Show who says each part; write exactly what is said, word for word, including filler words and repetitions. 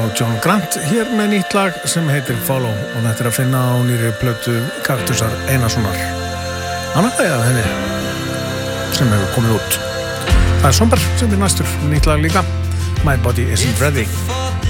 Speaker 1: John Grant hér með nýtt lag sem heitir Follow og þetta er að finna á nýri plötu Kaktusar Einarssonar annað lagið af henni sem hefur komið út. Það er Somber sem er næstur nýtt lag líka, My Body Isn't Ready.